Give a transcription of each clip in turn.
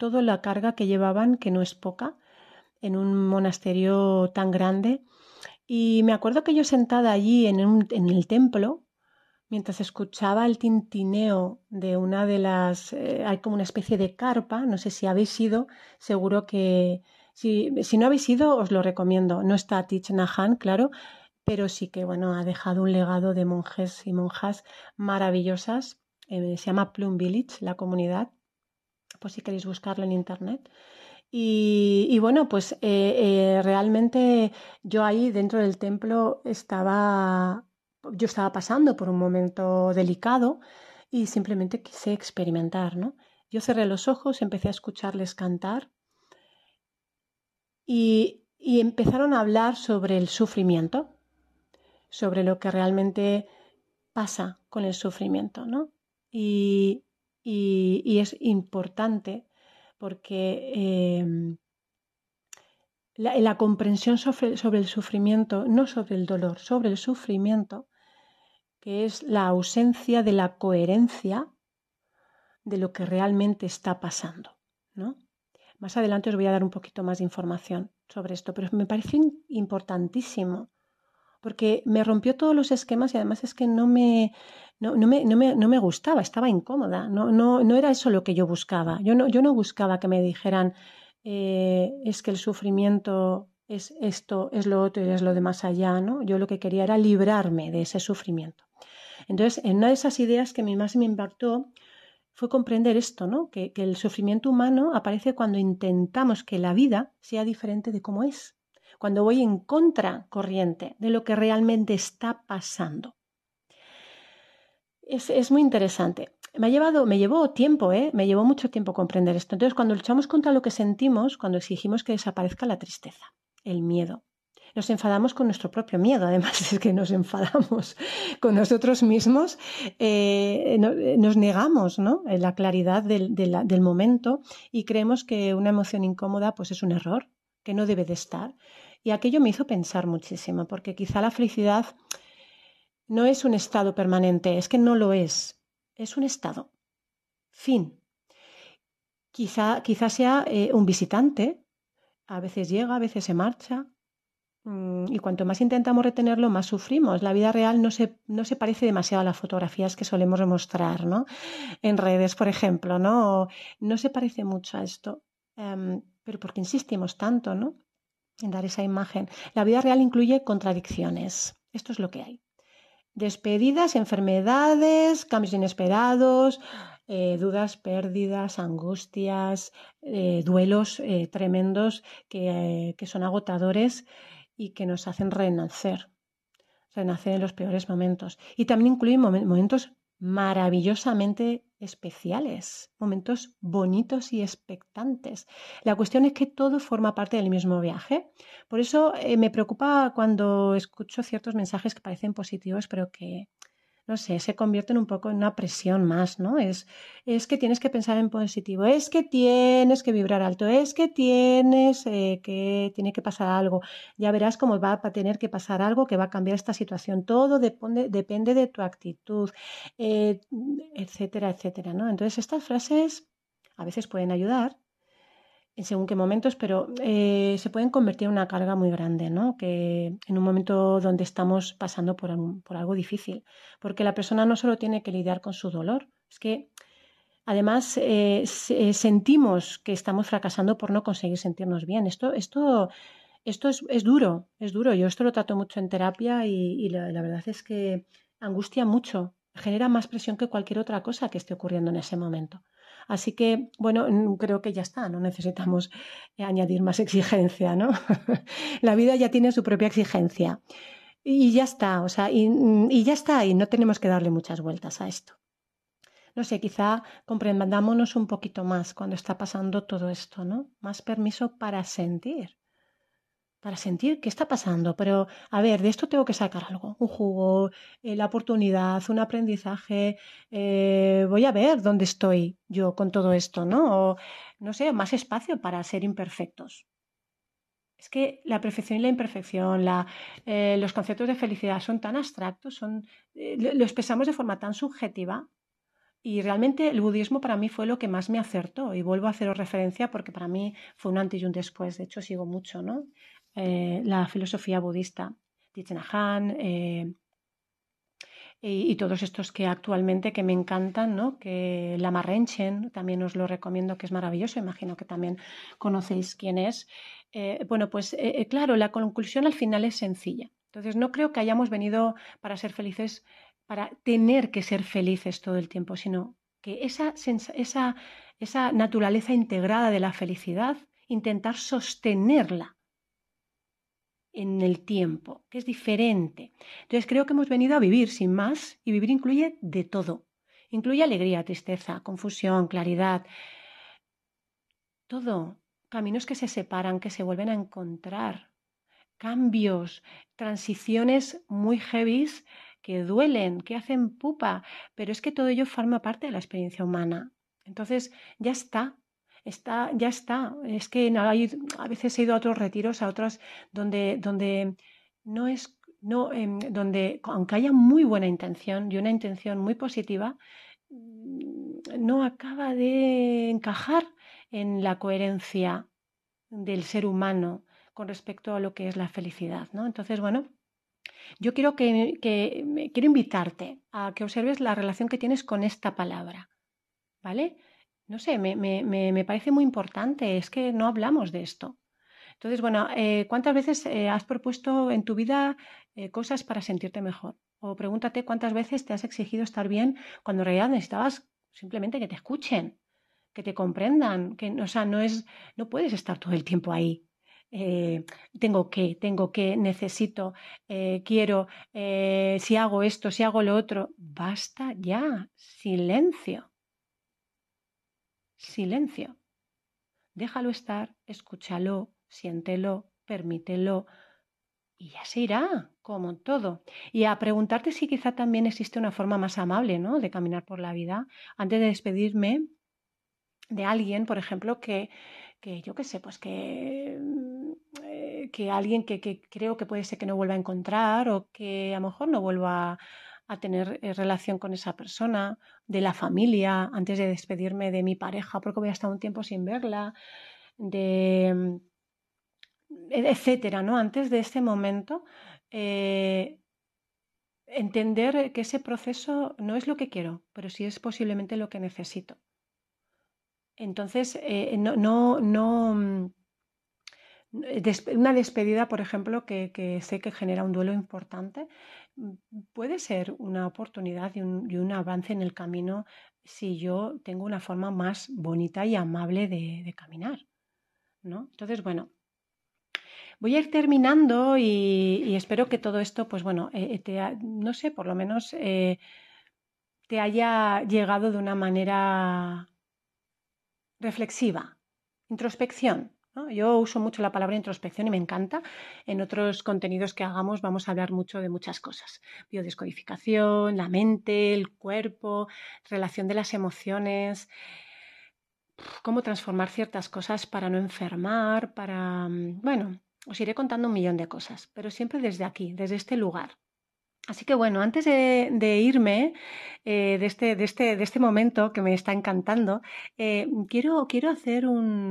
toda la carga que llevaban, que no es poca, en un monasterio tan grande. Y me acuerdo que yo sentada allí en el templo, mientras escuchaba el tintineo de una de las... hay como una especie de carpa, no sé si habéis ido, seguro que... Si no habéis ido, os lo recomiendo. No está Thich Nhat Hanh, claro, pero sí que, bueno, ha dejado un legado de monjes y monjas maravillosas. Se llama Plum Village, la comunidad, pues si queréis buscarlo en internet. Y bueno, pues realmente yo ahí dentro del templo yo estaba pasando por un momento delicado y simplemente quise experimentar, ¿no? Yo cerré los ojos, empecé a escucharles cantar y empezaron a hablar sobre el sufrimiento, sobre lo que realmente pasa con el sufrimiento, ¿no? Y, y es importante porque la comprensión sobre el sufrimiento, no sobre el dolor, sobre el sufrimiento, que es la ausencia de la coherencia de lo que realmente está pasando, ¿no? Más adelante os voy a dar un poquito más de información sobre esto, pero me parece importantísimo porque me rompió todos los esquemas y además es que no me gustaba, estaba incómoda, no era eso lo que yo buscaba. Yo no buscaba que me dijeran es que el sufrimiento es esto, es lo otro y es lo de más allá, ¿no? Yo lo que quería era librarme de ese sufrimiento. Entonces, en una de esas ideas que más me impactó fue comprender esto, ¿no? Que el sufrimiento humano aparece cuando intentamos que la vida sea diferente de cómo es, cuando voy en contracorriente de lo que realmente está pasando. Es muy interesante. Me llevó tiempo, me llevó mucho tiempo comprender esto. Entonces, cuando luchamos contra lo que sentimos, cuando exigimos que desaparezca la tristeza, el miedo, nos enfadamos con nuestro propio miedo, además es que nos enfadamos con nosotros mismos, nos negamos, ¿no? La claridad del momento y creemos que una emoción incómoda pues es un error, que no debe de estar. Y aquello me hizo pensar muchísimo, porque quizá la felicidad no es un estado permanente, es que no lo es un estado. Fin. Quizá sea un visitante, a veces llega, a veces se marcha, y cuanto más intentamos retenerlo, más sufrimos. La vida real no se parece demasiado a las fotografías que solemos demostrar, ¿no? En redes, por ejemplo, ¿no? No se parece mucho a esto. Pero ¿por qué insistimos tanto, ¿no? En dar esa imagen. La vida real incluye contradicciones. Esto es lo que hay. Despedidas, enfermedades, cambios inesperados, dudas, pérdidas, angustias, duelos tremendos que son agotadores y que nos hacen renacer en los peores momentos. Y también incluyen momentos maravillosamente especiales, momentos bonitos y expectantes. La cuestión es que todo forma parte del mismo viaje. Por eso me preocupa cuando escucho ciertos mensajes que parecen positivos, pero que no sé, se convierten un poco en una presión más, ¿no? Es que tienes que pensar en positivo, es que tienes que vibrar alto, es que tiene que pasar algo. Ya verás cómo va a tener que pasar algo que va a cambiar esta situación. Todo depende de tu actitud, eh, etcétera, etcétera, ¿no? Entonces estas frases a veces pueden ayudar en según qué momentos, pero se pueden convertir en una carga muy grande, ¿no? Que en un momento donde estamos pasando por algo difícil, porque la persona no solo tiene que lidiar con su dolor, es que además sentimos que estamos fracasando por no conseguir sentirnos bien. Esto es duro. Yo esto lo trato mucho en terapia y la verdad es que angustia mucho, genera más presión que cualquier otra cosa que esté ocurriendo en ese momento. Así que, bueno, creo que ya está, no necesitamos añadir más exigencia, ¿no? La vida ya tiene su propia exigencia y ya está, o sea, y ya está, y no tenemos que darle muchas vueltas a esto. No sé, quizá comprendámonos un poquito más cuando está pasando todo esto, ¿no? Más permiso para sentir qué está pasando, pero a ver, de esto tengo que sacar algo, un jugo, la oportunidad, un aprendizaje, voy a ver dónde estoy yo con todo esto, ¿no? O, no sé, más espacio para ser imperfectos. Es que la perfección y la imperfección, los conceptos de felicidad son tan abstractos, lo expresamos de forma tan subjetiva Y realmente el budismo para mí fue lo que más me acertó y vuelvo a haceros referencia porque para mí fue un antes y un después. De hecho, sigo mucho, ¿no? La filosofía budista, Thich Nhat Hanh, y todos estos que actualmente que me encantan, ¿no? Que Lama Rinchen también os lo recomiendo, que es maravilloso, imagino que también conocéis quién es. Bueno, pues claro, la conclusión al final es sencilla. Entonces, no creo que hayamos venido para ser felices, para tener que ser felices todo el tiempo, sino que esa naturaleza integrada de la felicidad, intentar sostenerla en el tiempo, que es diferente. Entonces creo que hemos venido a vivir sin más y vivir incluye de todo. Incluye alegría, tristeza, confusión, claridad, todo. Caminos que se separan, que se vuelven a encontrar, cambios, transiciones muy heavies que duelen, que hacen pupa, pero es que todo ello forma parte de la experiencia humana. Entonces ya ya está. Es que a veces he ido a otros retiros, a otros donde no es, no, donde aunque haya muy buena intención y una intención muy positiva, no acaba de encajar en la coherencia del ser humano con respecto a lo que es la felicidad, ¿no? Entonces, bueno, yo quiero invitarte a que observes la relación que tienes con esta palabra, ¿vale? No sé, me parece muy importante, es que no hablamos de esto. Entonces, bueno, ¿cuántas veces has propuesto en tu vida cosas para sentirte mejor? O pregúntate cuántas veces te has exigido estar bien cuando en realidad necesitabas simplemente que te escuchen, que te comprendan, que, o sea, no puedes estar todo el tiempo ahí. Tengo que, necesito, quiero, si hago esto, si hago lo otro. Basta ya, silencio, silencio. Déjalo estar, escúchalo, siéntelo, permítelo y ya se irá, como todo. Y a preguntarte si quizá también existe una forma más amable, ¿no? De caminar por la vida. Antes de despedirme, de alguien, por ejemplo, que yo qué sé, pues que alguien que creo que puede ser que no vuelva a encontrar o que a lo mejor no vuelva a tener relación con esa persona, de la familia, antes de despedirme de mi pareja, porque voy a estar un tiempo sin verla, de etcétera, ¿no? Antes de este momento, entender que ese proceso no es lo que quiero, pero sí es posiblemente lo que necesito. Entonces, una despedida, por ejemplo, que sé que genera un duelo importante, puede ser una oportunidad y un avance en el camino si yo tengo una forma más bonita y amable de caminar, ¿no? Entonces, bueno, voy a ir terminando y espero que todo esto, pues bueno, no sé, por lo menos te haya llegado de una manera reflexiva, introspección, ¿no? Yo uso mucho la palabra introspección y me encanta. En otros contenidos que hagamos vamos a hablar mucho de muchas cosas. Biodescodificación, la mente, el cuerpo, relación de las emociones, cómo transformar ciertas cosas para no enfermar, bueno, os iré contando un millón de cosas, pero siempre desde aquí, desde este lugar. Así que bueno, antes de irme de este momento que me está encantando, quiero hacer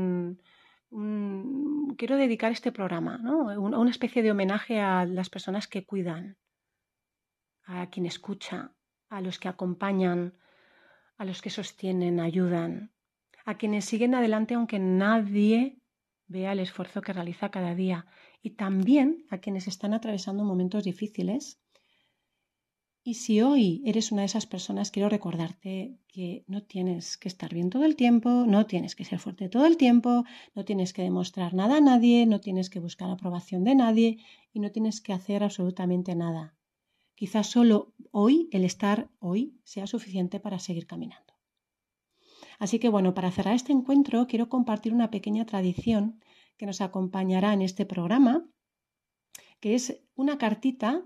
quiero dedicar este programa, ¿no? Una especie de homenaje a las personas que cuidan, a quien escucha, a los que acompañan, a los que sostienen, ayudan, a quienes siguen adelante aunque nadie vea el esfuerzo que realiza cada día y también a quienes están atravesando momentos difíciles. Y si hoy eres una de esas personas, quiero recordarte que no tienes que estar bien todo el tiempo, no tienes que ser fuerte todo el tiempo, no tienes que demostrar nada a nadie, no tienes que buscar aprobación de nadie y no tienes que hacer absolutamente nada. Quizás solo hoy, el estar hoy, sea suficiente para seguir caminando. Así que bueno, para cerrar este encuentro quiero compartir una pequeña tradición que nos acompañará en este programa, que es una cartita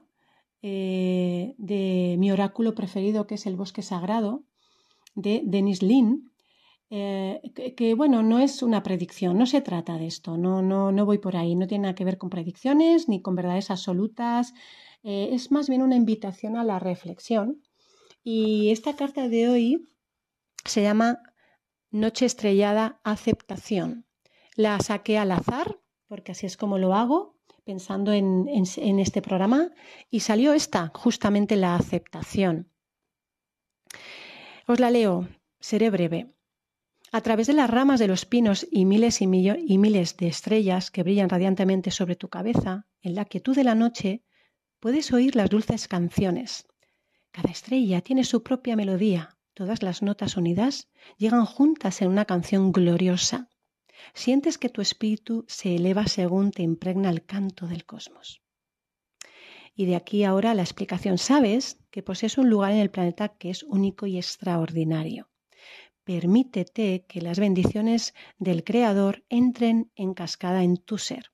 de mi oráculo preferido, que es el bosque sagrado, de Dennis Lin, bueno, no es una predicción, no se trata de esto, no voy por ahí, no tiene nada que ver con predicciones ni con verdades absolutas, es más bien una invitación a la reflexión. Y esta carta de hoy Se llama Noche Estrellada Aceptación. La saqué al azar, porque así es como lo hago, pensando en este programa, y salió esta, justamente la aceptación. Os la leo, seré breve. A través de las ramas de los pinos y miles de estrellas que brillan radiantemente sobre tu cabeza, en la quietud de la noche, puedes oír las dulces canciones. Cada estrella tiene su propia melodía. Todas las notas unidas llegan juntas en una canción gloriosa. Sientes que tu espíritu se eleva según te impregna el canto del cosmos. Y de aquí ahora la explicación. Sabes que posees un lugar en el planeta que es único y extraordinario. Permítete que las bendiciones del Creador entren en cascada en tu ser.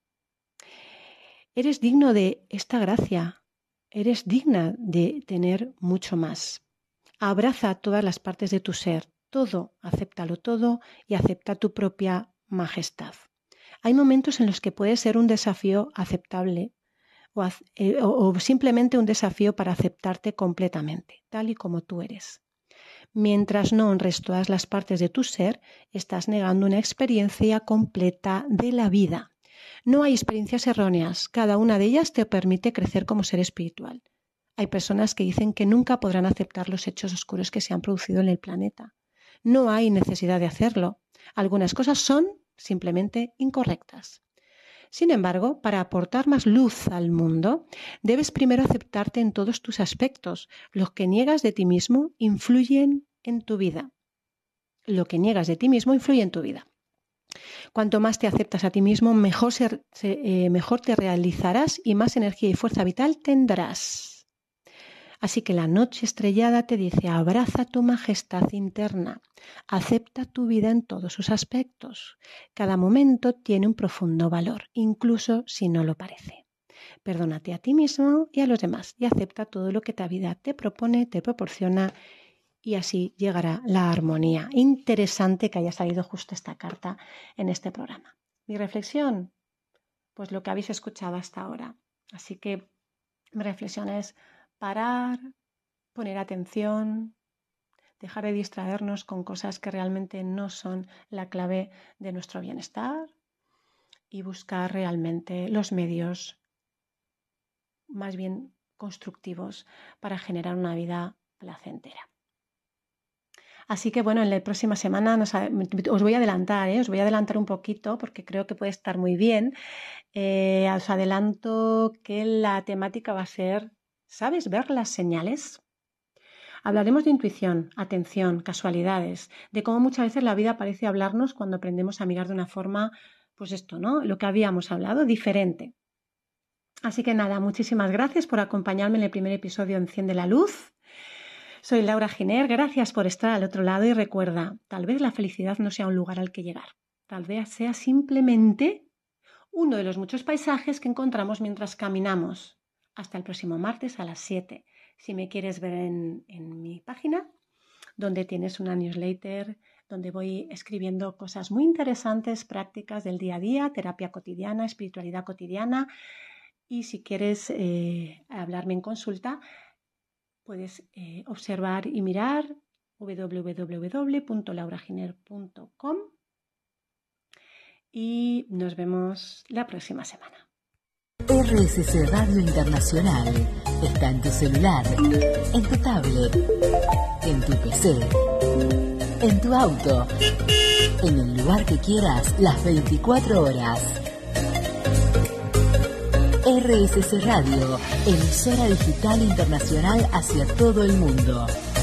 Eres digno de esta gracia. Eres digna de tener mucho más. Abraza todas las partes de tu ser. Todo, acéptalo todo y acepta tu propia majestad. Hay momentos en los que puede ser un desafío aceptable o simplemente un desafío para aceptarte completamente, tal y como tú eres. Mientras no honres todas las partes de tu ser, estás negando una experiencia completa de la vida. No hay experiencias erróneas, cada una de ellas te permite crecer como ser espiritual. Hay personas que dicen que nunca podrán aceptar los hechos oscuros que se han producido en el planeta. No hay necesidad de hacerlo. Algunas cosas son simplemente incorrectas. Sin embargo, para aportar más luz al mundo, debes primero aceptarte en todos tus aspectos. Los que niegas de ti mismo influyen en tu vida. Lo que niegas de ti mismo influye en tu vida. Cuanto más te aceptas a ti mismo, mejor te realizarás y más energía y fuerza vital tendrás. Así que la noche estrellada te dice: abraza tu majestad interna, acepta tu vida en todos sus aspectos. Cada momento tiene un profundo valor, incluso si no lo parece. Perdónate a ti mismo y a los demás y acepta todo lo que la vida te propone, te proporciona, y así llegará la armonía. Interesante que haya salido justo esta carta en este programa. Mi reflexión, pues lo que habéis escuchado hasta ahora. Así que mi reflexión es: parar, poner atención, dejar de distraernos con cosas que realmente no son la clave de nuestro bienestar y buscar realmente los medios más bien constructivos para generar una vida placentera. Así que bueno, en la próxima semana os voy a adelantar un poquito porque creo que puede estar muy bien. Os adelanto que la temática va a ser: ¿sabes ver las señales? Hablaremos de intuición, atención, casualidades, de cómo muchas veces la vida parece hablarnos cuando aprendemos a mirar de una forma, pues esto, ¿no? Lo que habíamos hablado, diferente. Así que nada, muchísimas gracias por acompañarme en el primer episodio Enciende la Luz. Soy Laura Giner, gracias por estar al otro lado y recuerda, tal vez la felicidad no sea un lugar al que llegar, tal vez sea simplemente uno de los muchos paisajes que encontramos mientras caminamos. Hasta el próximo martes a las 7. Si me quieres ver en mi página, donde tienes una newsletter, donde voy escribiendo cosas muy interesantes, prácticas del día a día, terapia cotidiana, espiritualidad cotidiana. Y si quieres hablarme en consulta, puedes observar y mirar www.lauraginer.com y nos vemos la próxima semana. RSC Radio Internacional está en tu celular, en tu tablet, en tu PC, en tu auto, en el lugar que quieras, las 24 horas. RSC Radio, emisora digital internacional hacia todo el mundo.